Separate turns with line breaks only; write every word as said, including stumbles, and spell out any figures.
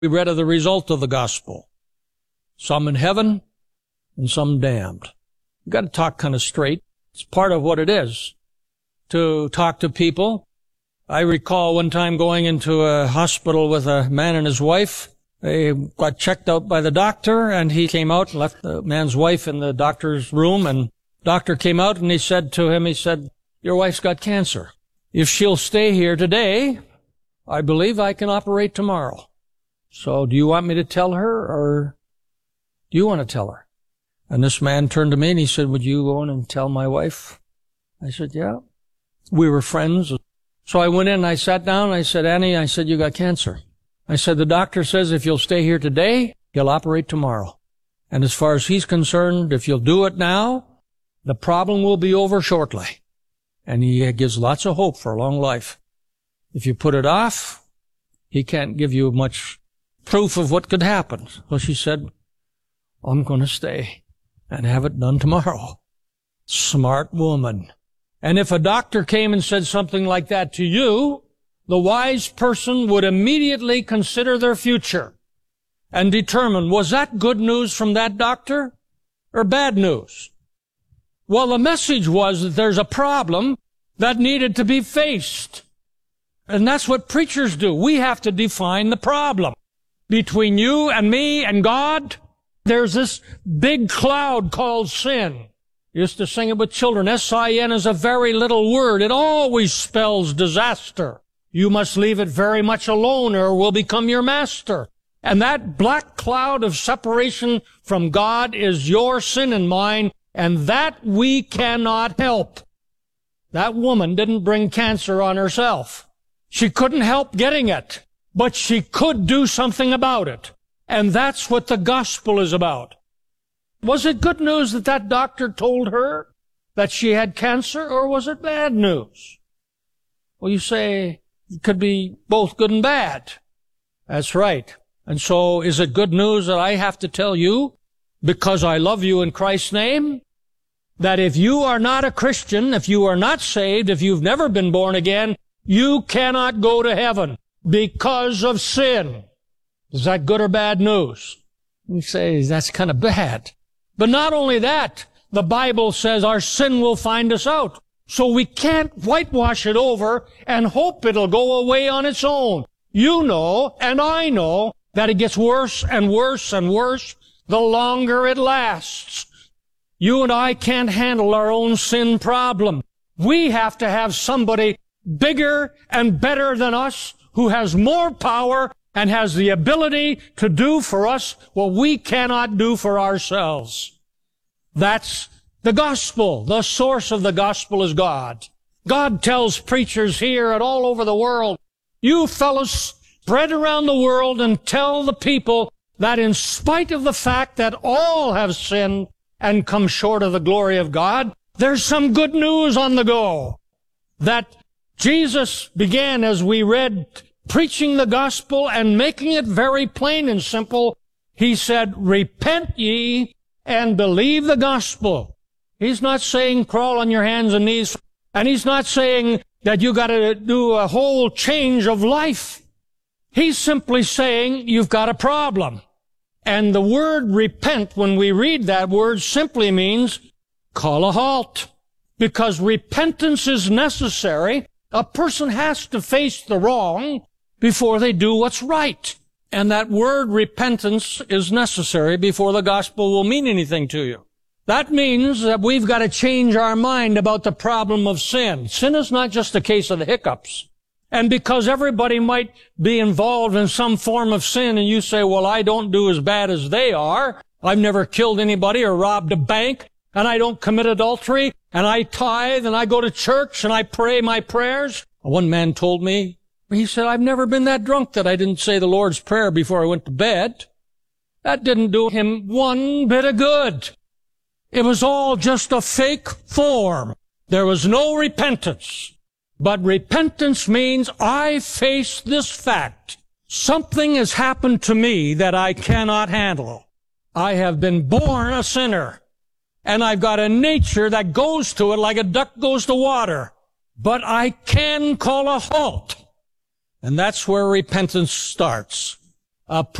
We read of the result of the gospel. Some in heaven and some damned. You've got to talk kind of straight. It's part of what it is to talk to people. I recall one time going into a hospital with a man and his wife. They got checked out by the doctor, and he came out and left the man's wife in the doctor's room, and the doctor came out and he said to him, he said, "Your wife's got cancer. If she'll stay here today, I believe I can operate tomorrow. So do you want me to tell her, or do you want to tell her?" And this man turned to me and he said, "Would you go in and tell my wife?" I said, "Yeah." We were friends. So I went in and I sat down and I said, "Annie," I said, "you got cancer." I said, "The doctor says if you'll stay here today, he'll operate tomorrow. And as far as he's concerned, if you'll do it now, the problem will be over shortly." And he gives lots of hope for a long life. If you put it off, he can't give you much proof of what could happen. So she said, "I'm going to stay and have it done tomorrow." Smart woman. And if a doctor came and said something like that to you, the wise person would immediately consider their future and determine, was that good news from that doctor or bad news? Well, the message was that there's a problem that needed to be faced. And that's what preachers do. We have to define the problem. Between you and me and God, there's this big cloud called sin. Used to sing it with children. S I N is a very little word. It always spells disaster. You must leave it very much alone or it will become your master. And that black cloud of separation from God is your sin and mine, and that we cannot help. That woman didn't bring cancer on herself. She couldn't help getting it, but she could do something about it. And that's what the gospel is about. Was it good news that that doctor told her that she had cancer, or was it bad news? Well, you say it could be both good and bad. That's right. And so is it good news that I have to tell you, because I love you in Christ's name, that if you are not a Christian, if you are not saved, if you've never been born again, you cannot go to heaven because of sin? Is that good or bad news? You say, that's kind of bad. But not only that, the Bible says our sin will find us out. So we can't whitewash it over and hope it'll go away on its own. You know, and I know, that it gets worse and worse and worse the longer it lasts. You and I can't handle our own sin problem. We have to have somebody bigger and better than us who has more power and has the ability to do for us what we cannot do for ourselves. That's the gospel. The source of the gospel is God. God tells preachers here and all over the world, you fellows spread around the world and tell the people that in spite of the fact that all have sinned and come short of the glory of God, there's some good news on the go. That Jesus began, as we read, preaching the gospel and making it very plain and simple. He said, repent ye and believe the gospel. He's not saying crawl on your hands and knees. And he's not saying that you got to do a whole change of life. He's simply saying you've got a problem. And the word repent, when we read that word, simply means call a halt. Because repentance is necessary. A person has to face the wrong before they do what's right. And that word repentance is necessary before the gospel will mean anything to you. That means that we've got to change our mind about the problem of sin. Sin is not just a case of the hiccups. And because everybody might be involved in some form of sin, and you say, well, I don't do as bad as they are. I've never killed anybody or robbed a bank, and I don't commit adultery, and I tithe, and I go to church, and I pray my prayers. One man told me, he said, I've never been that drunk that I didn't say the Lord's Prayer before I went to bed. That didn't do him one bit of good. It was all just a fake form. There was no repentance. But repentance means I face this fact. Something has happened to me that I cannot handle. I have been born a sinner. And I've got a nature that goes to it like a duck goes to water. But I can call a halt. And that's where repentance starts. uh,